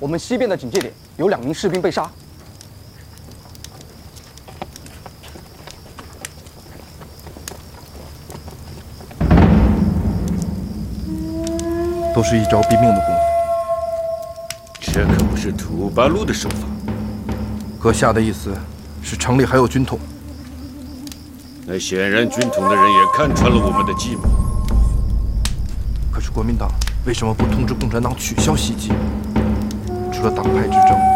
我们西边的警戒点有2名士兵被杀。 都是一招毙命的功夫。 这可不是土八路的手法。 阁下的意思是城里还有军统？ 那显然军统的人也看穿了我们的计谋。 可是国民党为什么不通知共产党取消袭击？除了党派之争，